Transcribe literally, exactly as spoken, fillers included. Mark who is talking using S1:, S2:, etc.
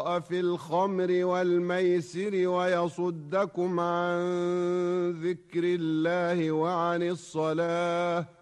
S1: في الخمر والميسر ويصدكم عن ذكر الله وعن الصلاة